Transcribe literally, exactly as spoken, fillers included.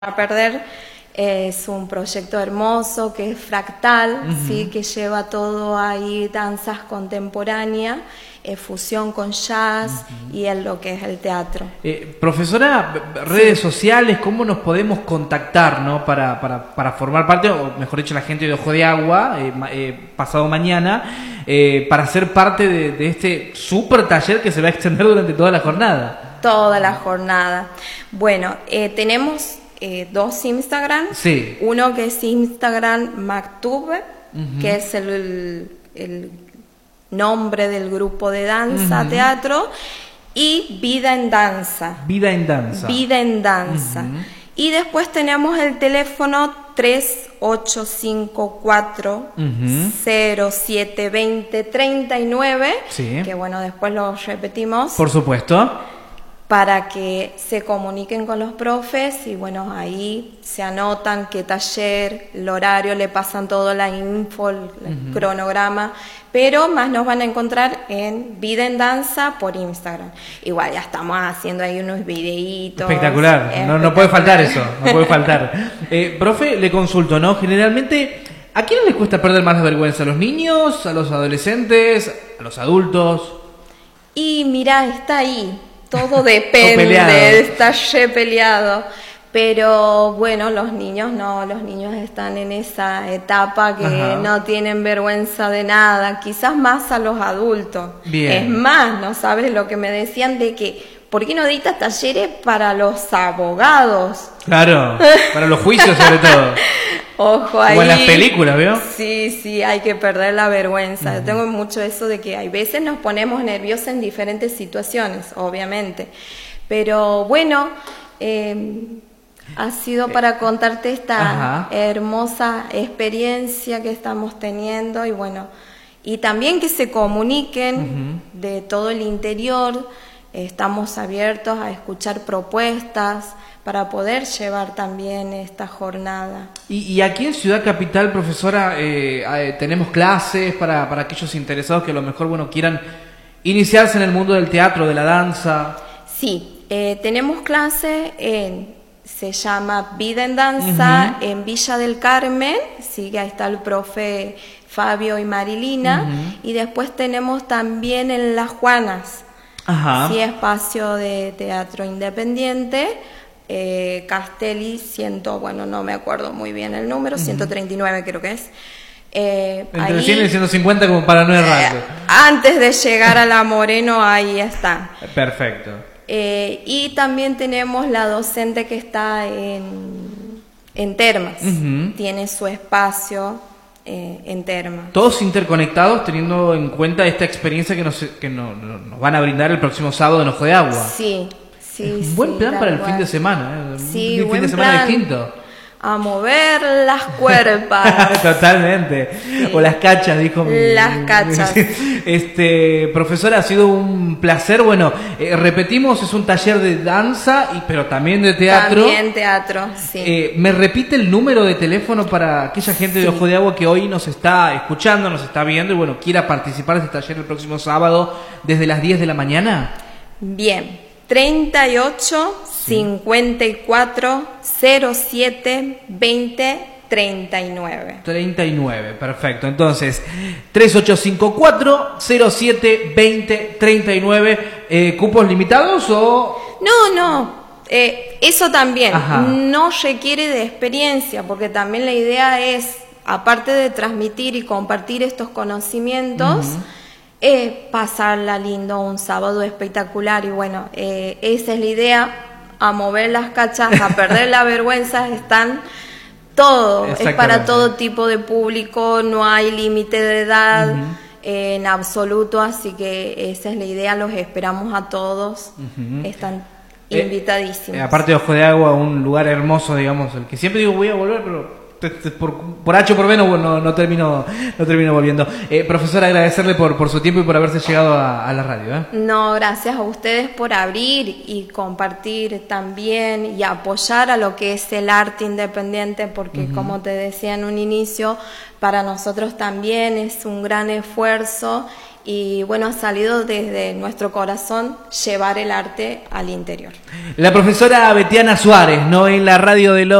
a perder. Es un proyecto hermoso que es fractal, uh-huh. ¿sí? Que lleva todo ahí, danzas contemporáneas, eh, fusión con jazz uh-huh. y en lo que es el teatro. Eh, profesora, redes sí. sociales, ¿cómo nos podemos contactar, ¿no? para, para, para formar parte, o mejor dicho, la gente de Ojo de Agua, eh, eh, pasado mañana, eh, para ser parte de, de este super taller que se va a extender durante toda la jornada? Toda la jornada. Bueno, eh, tenemos... Eh, dos Instagram, sí. Uno que es Instagram Maktub, uh-huh. que es el, el nombre del grupo de danza, uh-huh. teatro, y Vida en Danza. Vida en Danza. Vida en Danza. Uh-huh. Y después tenemos el teléfono tres ocho cinco cuatro cero siete dos cero tres nueve, sí. que bueno, después lo repetimos. Por supuesto. Para que se comuniquen con los profes y bueno, ahí se anotan qué taller, el horario, le pasan todo la info, el uh-huh. cronograma, pero más nos van a encontrar en Vida en Danza por Instagram. Igual ya estamos haciendo ahí unos videitos. Espectacular, espectacular. No, no puede faltar eso, no puede faltar. eh, profe, le consulto, ¿no? Generalmente, ¿a quién les cuesta perder más la vergüenza? ¿A los niños, a los adolescentes, a los adultos? Y mira, está ahí. Todo depende, está re peleado, pero bueno, los niños no, los niños están en esa etapa que Ajá. no tienen vergüenza de nada, quizás más a los adultos. Bien. Es más, ¿no sabes lo que me decían de que, ¿por qué no dictas talleres para los abogados? Claro, para los juicios sobre todo. Ojo ahí. Como en las películas, ¿veo? Sí, sí, hay que perder la vergüenza. Uh-huh. Yo tengo mucho eso de que hay veces nos ponemos nerviosos en diferentes situaciones, obviamente. Pero bueno, eh, ha sido para contarte esta Ajá. hermosa experiencia que estamos teniendo y bueno, y también que se comuniquen uh-huh. de todo el interior. Estamos abiertos a escuchar propuestas para poder llevar también esta jornada. Y, y aquí en Ciudad Capital, profesora, eh, eh, tenemos clases para, para aquellos interesados que a lo mejor bueno quieran iniciarse en el mundo del teatro, de la danza. Sí, eh, tenemos clases en, se llama Vida en Danza, uh-huh. en Villa del Carmen, sí, ahí está el profe Fabio y Marilina, uh-huh. y después tenemos también en Las Juanas, Ajá. sí, espacio de teatro independiente. Eh, Castelli, ciento, bueno, no me acuerdo muy bien el número, uh-huh. ciento treinta y nueve creo que es. Eh, Entre ahí, cien y ciento cincuenta como para no errar. Eh, antes de llegar a la Moreno, ahí está. Perfecto. Eh, y también tenemos la docente que está en, en Termas, uh-huh. tiene su espacio eh, en Termas. Todos interconectados teniendo en cuenta esta experiencia que nos, que nos, nos van a brindar el próximo sábado en Ojo de Agua. Sí. Sí, es un buen sí, plan para el cual. fin de semana, ¿eh? Sí, un fin buen de semana plan. distinto. A mover las cuerpas. Totalmente. Sí. O las cachas, dijo mi... Las cachas. Este, profesora, ha sido un placer. Bueno, eh, repetimos, es un taller de danza, y pero también de teatro. También teatro, sí. Eh, ¿Me repite el número de teléfono para aquella gente sí. de Ojo de Agua que hoy nos está escuchando, nos está viendo y bueno, quiera participar de este taller el próximo sábado desde las diez de la mañana? Bien. treinta y ocho, cincuenta y cuatro, cero siete, veinte, treinta y nueve. treinta y nueve, perfecto. Entonces, tres ocho cinco cuatro, cero siete, veinte, treinta y nueve. Eh, ¿Cupos limitados o...? No, no. Eh, eso también. Ajá. No requiere de experiencia, porque también la idea es, aparte de transmitir y compartir estos conocimientos... Uh-huh. Eh, pasarla lindo, un sábado espectacular y bueno, eh, esa es la idea, a mover las cachas, a perder la vergüenza, están todo, es para todo tipo de público, no hay límite de edad uh-huh. eh, en absoluto, así que esa es la idea, los esperamos a todos, uh-huh. están eh, invitadísimos. Eh, aparte de Ojo de Agua, un lugar hermoso, digamos, el que siempre digo voy a volver, pero... Por, por H o por B no, no, no, termino, no termino volviendo. Eh, profesora, agradecerle por, por su tiempo y por haberse llegado a, a la radio. ¿eh? No, gracias a ustedes por abrir y compartir también y apoyar a lo que es el arte independiente, porque uh-huh. como te decía en un inicio, para nosotros también es un gran esfuerzo y bueno, ha salido desde nuestro corazón llevar el arte al interior. La profesora Betiana Suárez, ¿no? En la radio de los